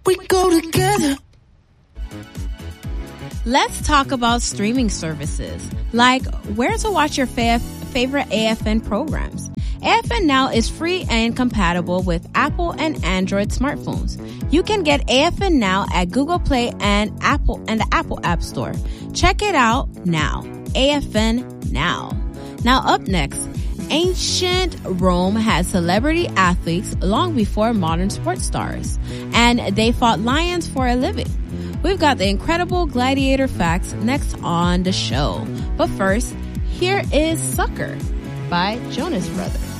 We go together. Let's talk about streaming services, like where to watch your favorite AFN programs. AFN Now is free and compatible with Apple and Android smartphones. You can get AFN Now at Google Play and the Apple App Store. Check it out now. AFN Now. Now up next, ancient Rome had celebrity athletes long before modern sports stars, and they fought lions for a living. We've got the incredible gladiator facts next on the show. But first, here is Sucker by Jonas Brothers.